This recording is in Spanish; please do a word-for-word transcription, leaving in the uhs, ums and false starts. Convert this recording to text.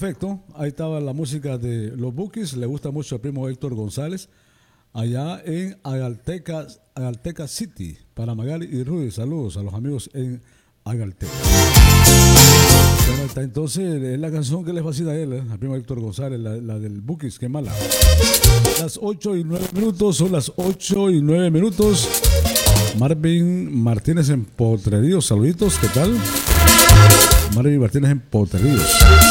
perfecto. Ahí estaba la música de los Bukis. Le gusta mucho al primo Héctor González. Allá en Agalteca, Agalteca City. Para Magali y Rudy. Saludos a los amigos en Agalteca. Bueno, está, entonces es la canción que le fascina a él, ¿eh? Al primo Héctor González, la, la del Bukis. Qué mala. Las ocho y nueve minutos. Son las ocho y nueve minutos. Marvin Martínez en Potreríos. Saluditos. ¿Qué tal? Marvin Martínez en Potreríos.